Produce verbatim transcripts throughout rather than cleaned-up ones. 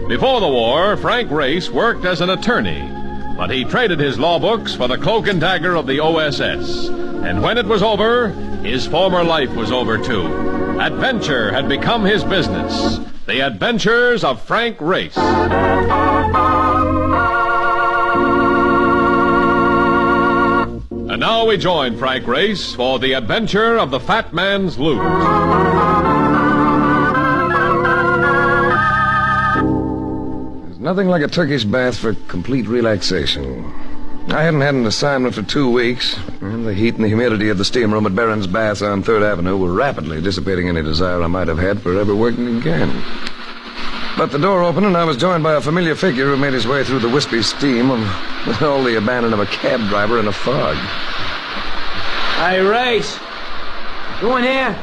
Before the war, Frank Race worked as an attorney, but he traded his law books for the cloak and dagger of the O S S. And when it was over, his former life was over too. Adventure had become his business. The Adventures of Frank Race. And now we join Frank Race for the adventure of the Fat Man's Loot. There's nothing like a Turkish bath for complete relaxation. I hadn't had an assignment for two weeks, and the heat and the humidity of the steam room at Barron's Baths on third Avenue were rapidly dissipating any desire I might have had for ever working again. But the door opened, and I was joined by a familiar figure who made his way through the wispy steam with all the abandon of a cab driver in a fog. Hey, Race. Go in here.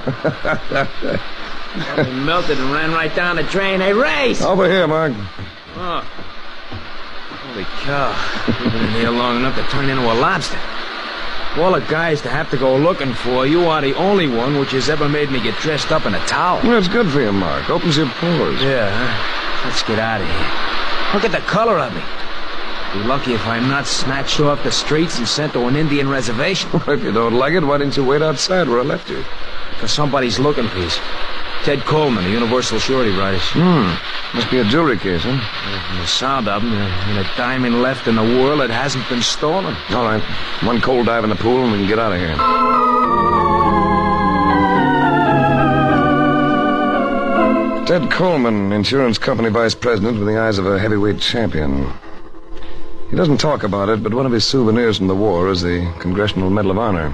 Well, he melted and ran right down the drain. Hey, Race! Over here, Mark. Oh. Holy cow. You've been in here long enough to turn into a lobster. Of all the guys to have to go looking for, you are the only one which has ever made me get dressed up in a towel. Well, it's good for you, Mark. Opens your pores. Yeah, huh? Let's get out of here. Look at the color of me. Be lucky if I'm not snatched off the streets and sent to an Indian reservation. Well, if you don't like it, why didn't you wait outside where I left you? Because somebody's looking for you. Ted Coleman, the Universal Surety Riders. Hmm. Must be a jewelry case, huh? Yeah, from the sound of them, there ain't a diamond left in the world that hasn't been stolen. All right. One cold dive in the pool and we can get out of here. Ted Coleman, insurance company vice president with the eyes of a heavyweight champion. He doesn't talk about it, but one of his souvenirs from the war is the Congressional Medal of Honor.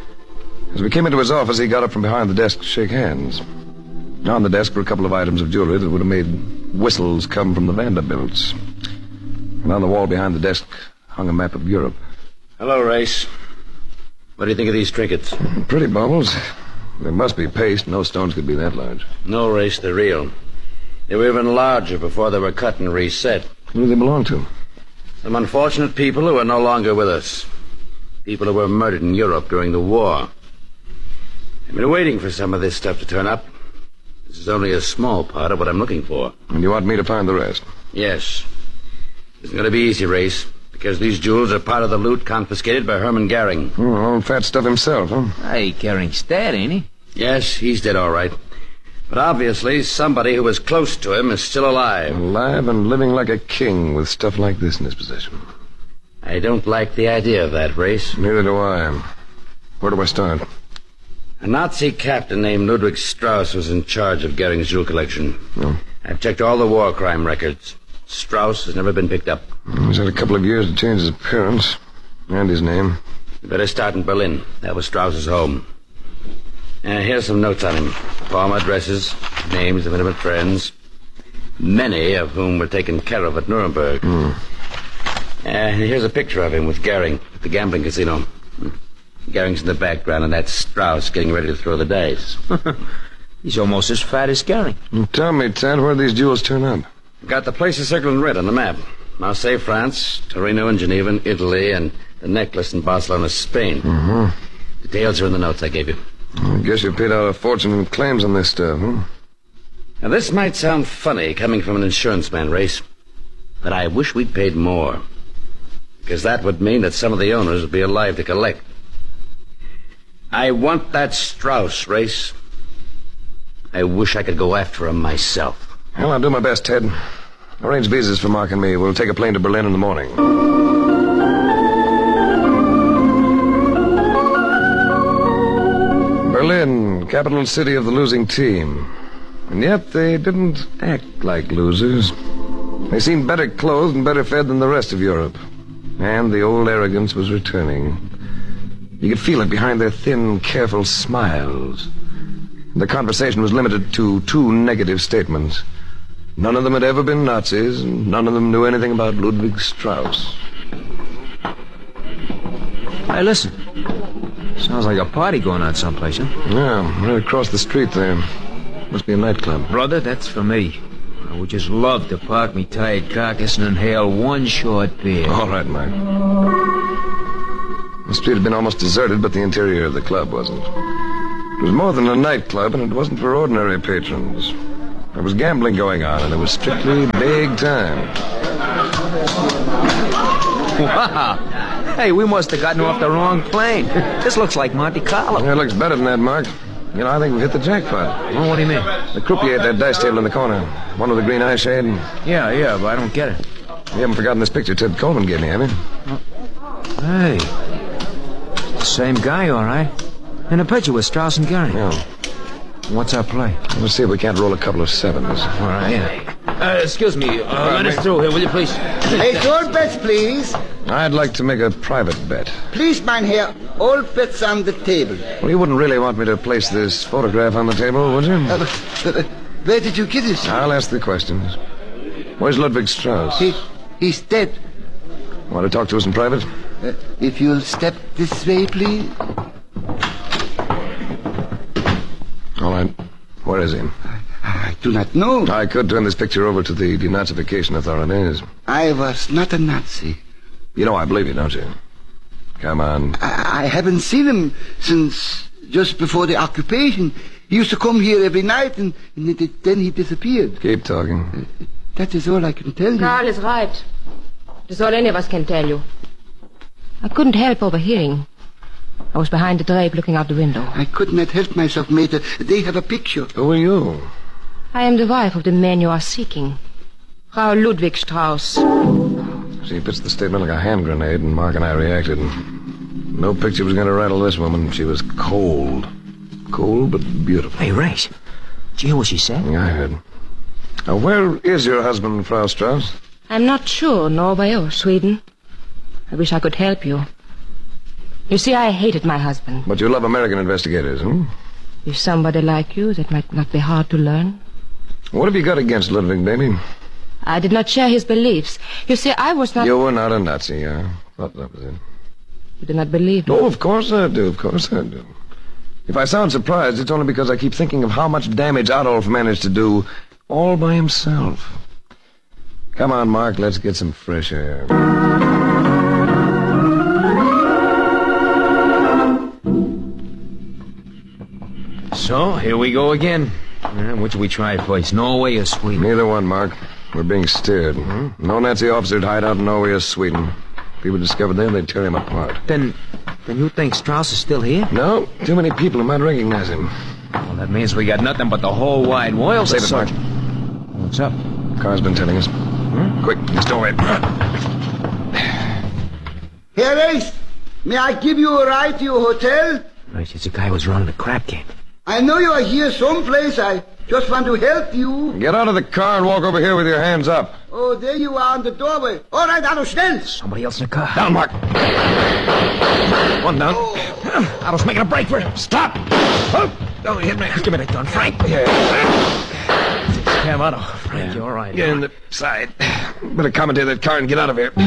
As we came into his office, he got up from behind the desk to shake hands. On the desk were a couple of items of jewelry that would have made whistles come from the Vanderbilts. And on the wall behind the desk hung a map of Europe. Hello, Race. What do you think of these trinkets? Pretty baubles. They must be paste. No stones could be that large. No, Race, they're real. They were even larger before they were cut and reset. Who do they belong to? Some unfortunate people who are no longer with us. People who were murdered in Europe during the war. I've been waiting for some of this stuff to turn up. This is only a small part of what I'm looking for. And you want me to find the rest? Yes. It isn't going to be easy, Race, because these jewels are part of the loot confiscated by Herman Goering. Oh, old fat stuff himself, huh? Hey, Goering's dead, ain't he? Yes, he's dead, all right. But obviously, somebody who was close to him is still alive. Alive and living like a king with stuff like this in his possession. I don't like the idea of that, Race. Neither do I. Where do I start? A Nazi captain named Ludwig Strauss was in charge of Goering's jewel collection. Oh. I've checked all the war crime records. Strauss has never been picked up. He's had a couple of years to change his appearance and his name. You better start in Berlin. That was Strauss's home. And here's some notes on him. Former addresses, names of intimate friends, many of whom were taken care of at Nuremberg. Mm. And here's a picture of him with Goering at the gambling casino. Goering's in the background, and that's Strauss getting ready to throw the dice. He's almost as fat as Goering. Tell me, Ted, where these jewels turn up? Got the places circled in red on the map. Marseille, France, Torino and Geneva in Italy, and the necklace in Barcelona, Spain. Mm-hmm. Details are in the notes I gave you. I guess you paid out a fortune in claims on this stuff, huh? Now, this might sound funny coming from an insurance man, Race, but I wish we'd paid more, because that would mean that some of the owners would be alive to collect. I want that Strauss, Race. I wish I could go after him myself. Well, I'll do my best, Ted. Arrange visas for Mark and me. We'll take a plane to Berlin in the morning. Berlin, capital city of the losing team. And yet they didn't act like losers. They seemed better clothed and better fed than the rest of Europe. And the old arrogance was returning. You could feel it behind their thin, careful smiles. The conversation was limited to two negative statements. None of them had ever been Nazis, and none of them knew anything about Ludwig Strauss. Hey, listen. Sounds like a party going on someplace, huh? Yeah, right across the street there. Must be a nightclub. Brother, that's for me. I would just love to park me tired carcass and inhale one short beer. All right, Mike. The street had been almost deserted, but the interior of the club wasn't. It was more than a nightclub, and it wasn't for ordinary patrons. There was gambling going on, and it was strictly big time. Wow. Hey, we must have gotten off the wrong plane. This looks like Monte Carlo. Yeah, it looks better than that, Mark. You know, I think we've hit the jackpot. Well, what do you mean? The croupier at that dice table in the corner. One with the green eye shade. Yeah, yeah, but I don't get it. You haven't forgotten this picture Ted Coleman gave me, have you? Hey. The same guy, all right. In a picture with Strauss and Gary. Yeah. What's our play? Let's see if we can't roll a couple of sevens. All right, yeah. Uh, excuse me. Uh, let us through here, will you, please? Hey, all bets, please. I'd like to make a private bet. Please, mein Herr, all bets on the table. Well, you wouldn't really want me to place this photograph on the table, would you? Uh, uh, where did you get it? I'll ask the questions. Where's Ludwig Strauss? He, he's dead. Want to talk to us in private? Uh, if you'll step this way, please. All right. Where is he? I do not know. I could turn this picture over to the denazification authorities. I was not a Nazi. You know I believe you, don't you? Come on. I, I haven't seen him since just before the occupation. He used to come here every night, and, and it, then he disappeared. Keep talking. Uh, that is all I can tell you. Carl is right. That's all any of us can tell you. I couldn't help overhearing. I was behind the drape looking out the window. I could not help myself, Mater. They have a picture. Who are you? I am the wife of the man you are seeking. Frau Ludwig Strauss. She fits the statement like a hand grenade, and Mark and I reacted. No picture was going to rattle this woman. She was cold. Cold, but beautiful. Hey, Race. Did you hear what she said? I heard. Now, where is your husband, Frau Strauss? I'm not sure, Norway or Sweden. I wish I could help you. You see, I hated my husband. But you love American investigators, hmm? With somebody like you, that might not be hard to learn. What have you got against Ludwig, baby? I did not share his beliefs. You see, I was not... You were not a Nazi, I thought that was it. You do not believe me? Oh, of course I do, of course I do. If I sound surprised, it's only because I keep thinking of how much damage Adolf managed to do all by himself. Come on, Mark, let's get some fresh air. So, here we go again. Uh, which we try first, Norway or Sweden? Neither one, Mark. We're being steered. Mm-hmm. No Nazi officer'd hide out in Norway or Sweden. If people discovered them, they'd tear him apart. Then, then you think Strauss is still here? No, too many people who might recognize him. Well, that means we got nothing but the whole wide world. Save it, Mark. What's up? Car's been telling us. Hmm? Quick, this doorway. Herr Race, may I give you a ride to your hotel? Right, it's the guy who was running the crap game. I know you are here someplace. I just want to help you. Get out of the car and walk over here with your hands up. Oh, there you are on the doorway. All right, Otto, schnell. Somebody else in the car. Down, Mark. One down. Oh. Otto's making a break for it. Stop! Oh, don't hit me. Give me that gun, Frank. Yeah. Cab, Otto. Frank, yeah. You're all right. Get in the side. Better commandeer that car and get out of here.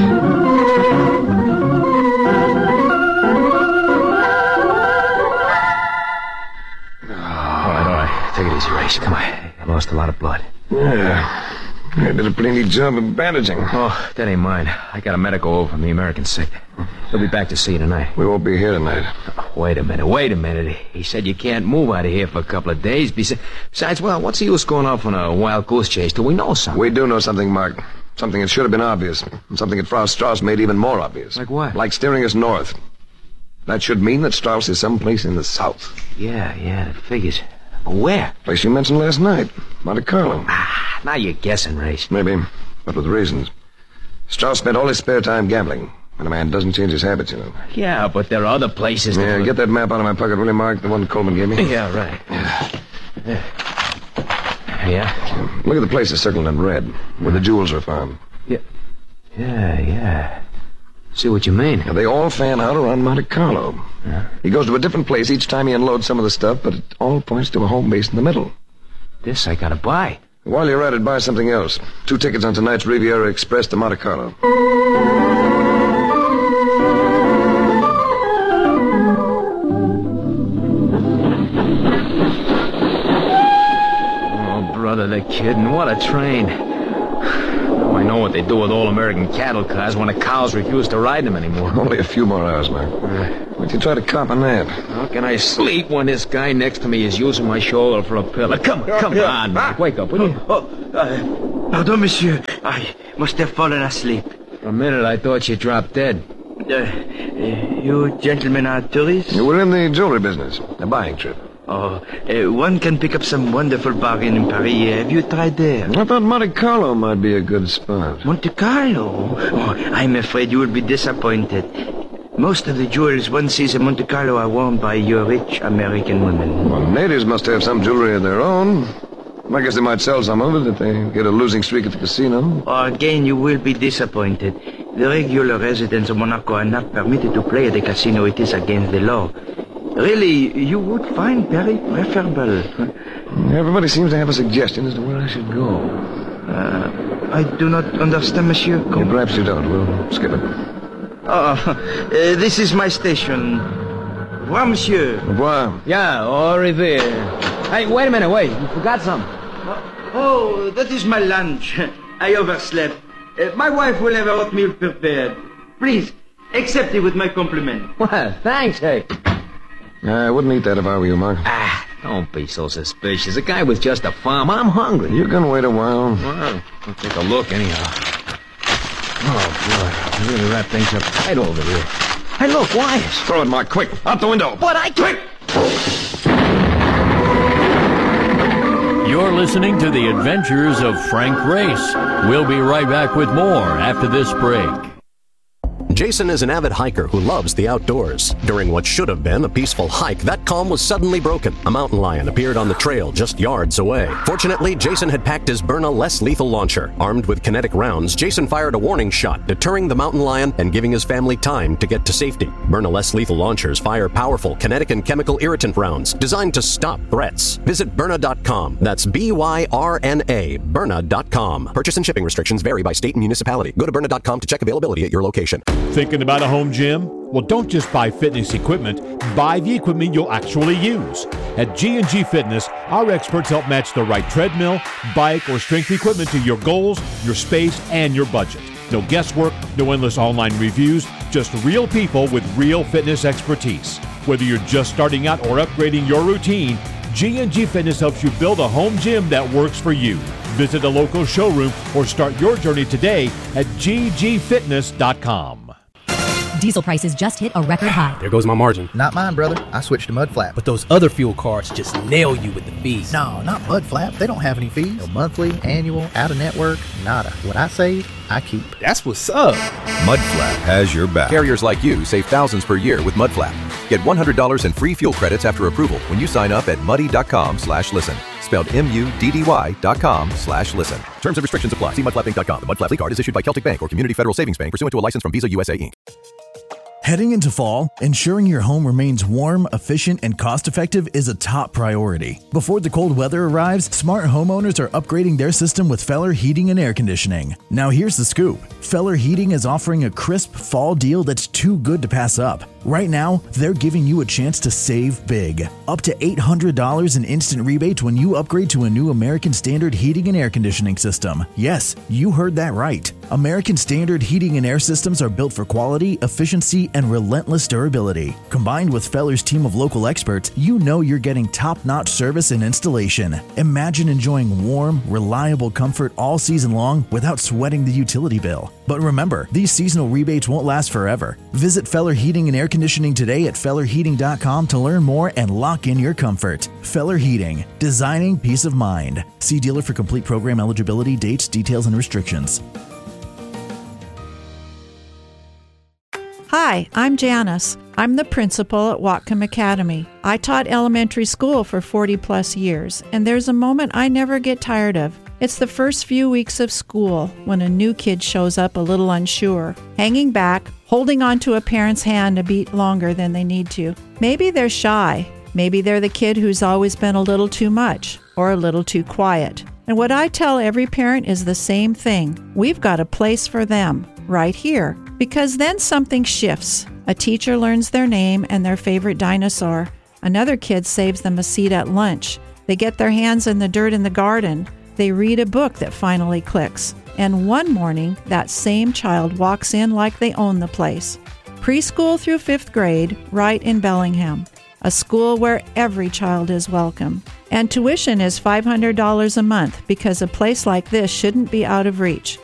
Take it easy, Race. Come on. I lost a lot of blood. Yeah. I did a pretty neat job of bandaging. Oh, that ain't mine. I got a medical over from the American sick. He'll be back to see you tonight. We won't be here tonight. Oh, wait a minute. Wait a minute. He said you can't move out of here for a couple of days. Besides, well, what's the use going off on a wild goose chase till we know something? We do know something, Mark. Something that should have been obvious. And something that Frau Strauss made even more obvious. Like what? Like steering us north. That should mean that Strauss is someplace in the south. Yeah, yeah, that figures. Where? Place you mentioned last night. Monte Carlo. Ah, now you're guessing, Race. Maybe, but with reasons. Strauss spent all his spare time gambling. And a man doesn't change his habits, you know. Yeah, but there are other places... Yeah, that... get that map out of my pocket, will you, Mark? The one Coleman gave me. Yeah, right. Yeah. Yeah. yeah. Look at the places circled in red, where the jewels are found. Yeah. Yeah, yeah. See what you mean. Yeah, they all fan out around Monte Carlo. Yeah. He goes to a different place each time he unloads some of the stuff, but it all points to a home base in the middle. This I gotta buy. While you're at it, buy something else. Two tickets on tonight's Riviera Express to Monte Carlo. Oh, brother, they're kidding. What a train. I know what they do with all American cattle cars when the cows refuse to ride them anymore. Only a few more hours, Mark. Why don't you try to cop a nap? How can I sleep when this guy next to me is using my shoulder for a pillow? Come, come on, Mike. Wake up, will you? Oh, uh, pardon, monsieur. I must have fallen asleep. For a minute, I thought you dropped dead. Uh, uh, you gentlemen are tourists? We're in the jewelry business. A buying trip. Oh, uh, one can pick up some wonderful bargain in Paris. Have you tried there? I thought Monte Carlo might be a good spot. Monte Carlo? Oh, I'm afraid you will be disappointed. Most of the jewels one sees in Monte Carlo are worn by your rich American women. Well, natives must have some jewelry of their own. I guess they might sell some of it if they get a losing streak at the casino. Oh, again, you will be disappointed. The regular residents of Monaco are not permitted to play at the casino. It is against the law. Really, you would find very preferable. Everybody seems to have a suggestion as to where I should go. Uh, I do not understand, monsieur. Yeah, perhaps you don't. We'll skip it. Oh, uh, this is my station. Au revoir, monsieur. Au revoir. Yeah, au revoir. Hey, wait a minute, wait. You forgot something. Uh, oh, that is my lunch. I overslept. Uh, my wife will have oatmeal prepared. Please, accept it with my compliment. Well, thanks, hey. I wouldn't eat that if I were you, Mark. Ah, don't be so suspicious. A guy with just a farm. I'm hungry. You can wait a while. Well, we'll take a look anyhow. Oh, boy. I really wrap things up tight over here. Hey, look, wires. Throw it, Mark, quick. Out the window. But I... Quick! You're listening to The Adventures of Frank Race. We'll be right back with more after this break. Jason is an avid hiker who loves the outdoors. During what should have been a peaceful hike, that calm was suddenly broken. A mountain lion appeared on the trail just yards away. Fortunately, Jason had packed his Byrna less lethal launcher. Armed with kinetic rounds, Jason fired a warning shot, deterring the mountain lion and giving his family time to get to safety. Byrna less lethal launchers fire powerful kinetic and chemical irritant rounds designed to stop threats. Visit Byrna dot com. That's B Y R N A, Byrna dot com. Purchase and shipping restrictions vary by state and municipality. Go to Byrna dot com to check availability at your location. Thinking about a home gym? Well, don't just buy fitness equipment. Buy the equipment you'll actually use. At G and G Fitness, our experts help match the right treadmill, bike, or strength equipment to your goals, your space, and your budget. No guesswork, no endless online reviews, just real people with real fitness expertise. Whether you're just starting out or upgrading your routine, G and G Fitness helps you build a home gym that works for you. Visit a local showroom or start your journey today at G G fitness dot com. Diesel prices just hit a record high. There goes my margin. Not mine, brother. I switched to Mudflap. But those other fuel cards just nail you with the fees. No, not Mudflap. They don't have any fees. No monthly, annual, out-of-network, nada. What I save, I keep. That's what's up. Mudflap has your back. Carriers like you save thousands per year with Mudflap. Get one hundred dollars in free fuel credits after approval when you sign up at muddy dot com slash listen. Spelled M U D D Y dot com slash listen. Terms and restrictions apply. See mudflap inc dot com. The Mudflap Fleet Card is issued by Celtic Bank or Community Federal Savings Bank pursuant to a license from Visa U S A Incorporated. Heading into fall, ensuring your home remains warm, efficient, and cost-effective is a top priority. Before the cold weather arrives, smart homeowners are upgrading their system with Feller Heating and Air Conditioning. Now here's the scoop. Feller Heating is offering a crisp fall deal that's too good to pass up. Right now, they're giving you a chance to save big. Up to eight hundred dollars in instant rebates when you upgrade to a new American Standard heating and air conditioning system. Yes, you heard that right. American Standard heating and air systems are built for quality, efficiency, and relentless durability. Combined with Feller's team of local experts, you know you're getting top-notch service and installation. Imagine enjoying warm, reliable comfort all season long without sweating the utility bill. But remember, these seasonal rebates won't last forever. Visit Feller Heating and Air Conditioning today at feller heating dot com to learn more and lock in your comfort. Feller Heating, designing peace of mind. See dealer for complete program eligibility, dates, details, and restrictions. Hi, I'm Janice. I'm the principal at Whatcom Academy. I taught elementary school for forty plus years, and there's a moment I never get tired of. It's the first few weeks of school when a new kid shows up a little unsure, hanging back, holding on to a parent's hand a beat longer than they need to. Maybe they're shy. Maybe they're the kid who's always been a little too much or a little too quiet. And what I tell every parent is the same thing. We've got a place for them right here, because then something shifts. A teacher learns their name and their favorite dinosaur. Another kid saves them a seat at lunch. They get their hands in the dirt in the garden. They read a book that finally clicks. And one morning, that same child walks in like they own the place. Preschool through fifth grade, right in Bellingham. A school where every child is welcome. And tuition is five hundred dollars a month because a place like this shouldn't be out of reach.